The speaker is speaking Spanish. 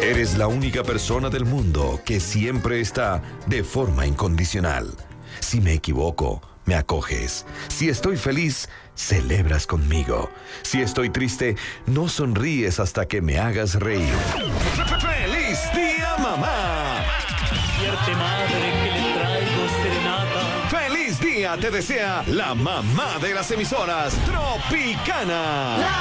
Eres la única persona del mundo que siempre está de forma incondicional. Si me equivoco, me acoges. Si estoy feliz, celebras conmigo. Si estoy triste, no sonríes hasta que me hagas reír. ¡Feliz día, mamá! Despierte, madre, que le traigo serenata. ¡Feliz día! Te desea la mamá de las emisoras, Tropicana.